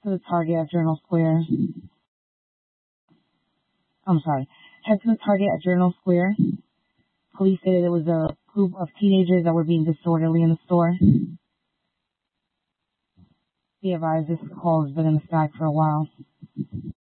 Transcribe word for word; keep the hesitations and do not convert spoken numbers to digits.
to the Target at Journal Square. I'm sorry. Head to the Target at Journal Square. Police stated it was a group of teenagers that were being disorderly in the store. Be advised, this call has been in the sky for a while.